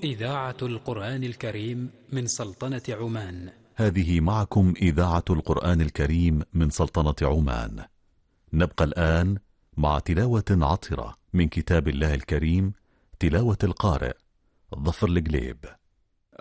إذاعة القرآن الكريم من سلطنة عمان. هذه معكم إذاعة القرآن الكريم من سلطنة عمان. نبقى الآن مع تلاوة عطرة من كتاب الله الكريم، تلاوة القارئ ظفر القليب.